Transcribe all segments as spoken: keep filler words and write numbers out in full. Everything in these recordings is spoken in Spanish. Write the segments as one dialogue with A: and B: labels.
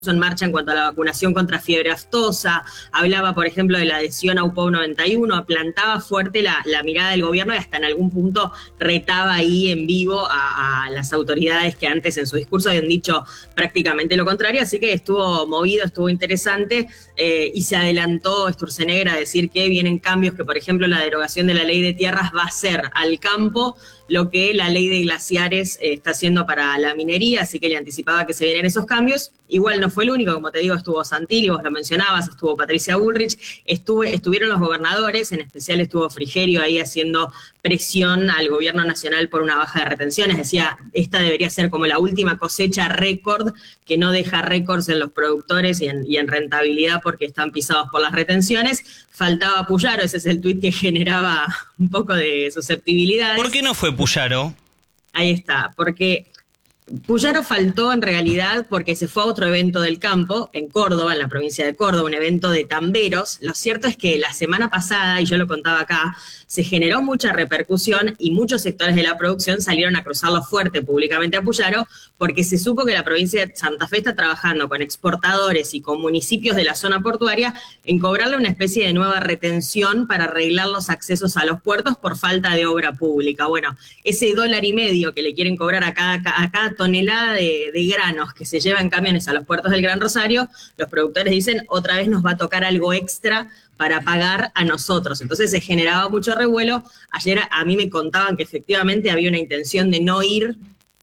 A: en marcha en cuanto a la vacunación contra fiebre aftosa, hablaba, por ejemplo, de la adhesión a U P O noventa y uno, plantaba fuerte la, la mirada del gobierno y hasta en algún punto retaba ahí en vivo a, a las autoridades que antes en su discurso habían dicho prácticamente lo contrario, así que estuvo movido, estuvo interesante eh, y se adelantó Sturzenegger a decir que vienen cambios, que por ejemplo la derogación de la ley de tierras va a ser al campo lo que la ley de glaciares eh, está haciendo para la minería, así que le anticipaba que se vienen esos cambios. Igual no fue el único, como te digo, estuvo Santilli, vos lo mencionabas, estuvo Patricia Bullrich, estuve, estuvieron los gobernadores, en especial estuvo Frigerio ahí haciendo presión al gobierno nacional por una baja de retenciones. Decía, esta debería ser como la última cosecha récord, que no deja récords en los productores y en, y en rentabilidad porque están pisados por las retenciones. Faltaba Puyaro, ese es el tuit que generaba un poco de susceptibilidad.
B: ¿Por qué no fue Puyaro?
A: Ahí está, porque Puyaro faltó en realidad porque se fue a otro evento del campo, en Córdoba, en la provincia de Córdoba, un evento de tamberos. Lo cierto es que la semana pasada, y yo lo contaba acá, se generó mucha repercusión y muchos sectores de la producción salieron a cruzarlo fuerte públicamente a Puyaro, porque se supo que la provincia de Santa Fe está trabajando con exportadores y con municipios de la zona portuaria en cobrarle una especie de nueva retención para arreglar los accesos a los puertos por falta de obra pública. Bueno, ese dólar y medio que le quieren cobrar a cada, a cada tonelada de, de granos que se lleva en camiones a los puertos del Gran Rosario, los productores dicen, otra vez nos va a tocar algo extra para pagar a nosotros. Entonces se generaba mucho revuelo. Ayer a mí me contaban que efectivamente había una intención de no ir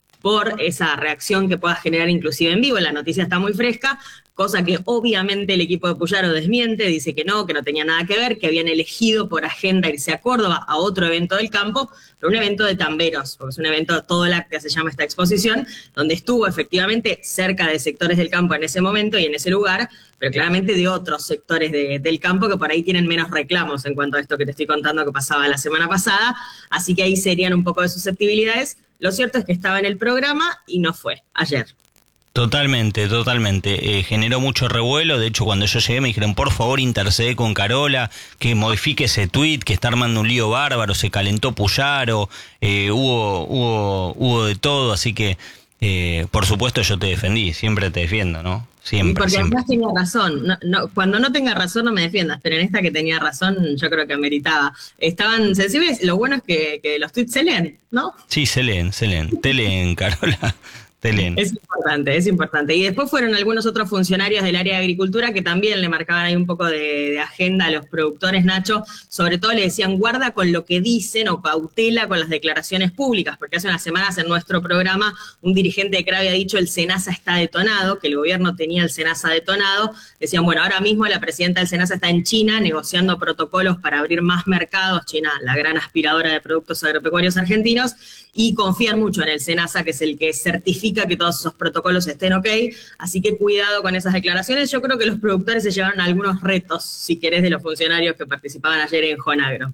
A: por esa reacción que pueda generar inclusive en vivo. La noticia está muy fresca, cosa que obviamente el equipo de Puyaro desmiente, dice que no, que no tenía nada que ver, que habían elegido por agenda irse a Córdoba a otro evento del campo, pero un evento de tamberos, porque es un evento, todo láctea se llama esta exposición, donde estuvo efectivamente cerca de sectores del campo en ese momento y en ese lugar, pero claramente de otros sectores de, del campo que por ahí tienen menos reclamos en cuanto a esto que te estoy contando que pasaba la semana pasada, así que ahí serían un poco de susceptibilidades. Lo cierto es que estaba en el programa y no fue ayer.
B: Totalmente, totalmente. Eh, generó mucho revuelo. De hecho, cuando yo llegué me dijeron, por favor, intercede con Carola, que modifique ese tuit, que está armando un lío bárbaro, se calentó Puyaro, eh, hubo, hubo, hubo de todo, así que, eh, por supuesto, yo te defendí, siempre te defiendo, ¿no? Siempre,
A: Porque
B: siempre.
A: además tenía razón. No, no, cuando no tenga razón no me defiendas, pero en esta que tenía razón yo creo que meritaba. Estaban sensibles, lo bueno es que, que los tweets se leen, ¿no?
B: Sí, se leen, se leen. Te leen, Carola. Te leen.
A: Es importante, es importante. Y después fueron algunos otros funcionarios del área de agricultura que también le marcaban ahí un poco de, de agenda a los productores, Nacho. Sobre todo le decían, guarda con lo que dicen o cautela con las declaraciones públicas, porque hace unas semanas en nuestro programa un dirigente de CRA había dicho el SENASA está detonado, que el gobierno tenía el SENASA detonado. Decían, bueno, ahora mismo la presidenta del SENASA está en China negociando protocolos para abrir más mercados. China, la gran aspiradora de productos agropecuarios argentinos, y confían mucho en el SENASA, que es el que certifica que todos esos protocolos estén ok, así que cuidado con esas declaraciones. Yo creo que los productores se llevaron algunos retos, si querés, de los funcionarios que participaban ayer en Jonagro.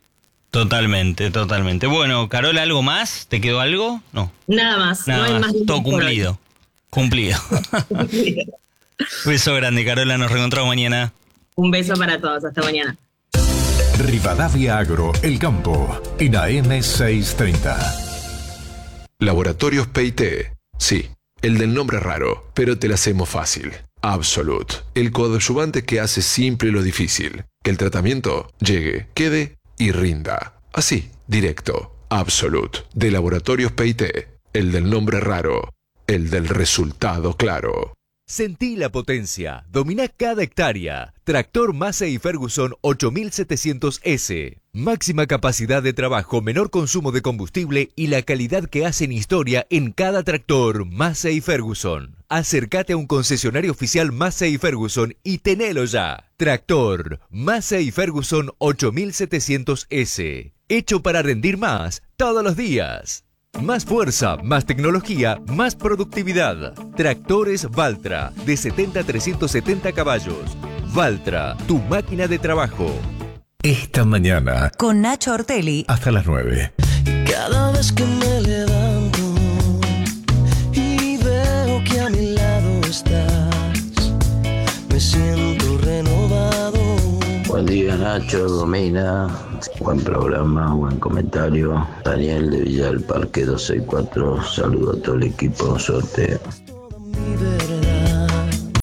B: Totalmente, totalmente. Bueno, Carola, ¿algo más? ¿Te quedó algo? No.
A: Nada más.
B: Nada
A: no hay
B: más.
A: más
B: Todo cumplido. Cumplido. Beso grande, Carola. Nos reencontramos mañana.
A: Un beso para todos. Hasta mañana.
C: Rivadavia Agro, El Campo, en A M seiscientos treinta.
D: Laboratorios P I T. Sí, el del nombre raro, pero te la hacemos fácil. Absolute, el coadyuvante que hace simple lo difícil. Que el tratamiento llegue, quede y rinda. Así, directo. Absolute, de Laboratorios P I T. El del nombre raro, el del resultado claro.
E: Sentí la potencia, domina cada hectárea. Tractor Massey Ferguson ocho mil setecientos ese. Máxima capacidad de trabajo, menor consumo de combustible y la calidad que hacen historia en cada tractor Massey Ferguson. Acércate a un concesionario oficial Massey Ferguson y tenelo ya. Tractor Massey Ferguson ocho mil setecientos ese. Hecho para rendir más todos los días. Más fuerza, más tecnología, más productividad. Tractores Valtra, de setenta a trescientos setenta caballos. Valtra, tu máquina de trabajo.
C: Esta mañana,
F: con Nacho Ortelli,
C: hasta las nueve.
G: Cada vez que me levanto y veo que a mi lado estás, me siento renovado.
H: Buen día, Nacho, Romina. Buen programa, buen comentario. Daniel de Villa del Parque doscientos sesenta y cuatro. Saludo a todo el equipo. Suerte.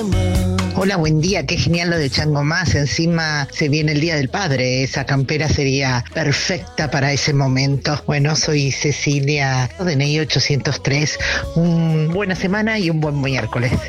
G: más.
F: Hola, buen día, qué genial lo de Chango Más, encima se viene el Día del Padre, esa campera sería perfecta para ese momento. Bueno, soy Cecilia, D N I ochocientos tres, un buena semana y un buen miércoles.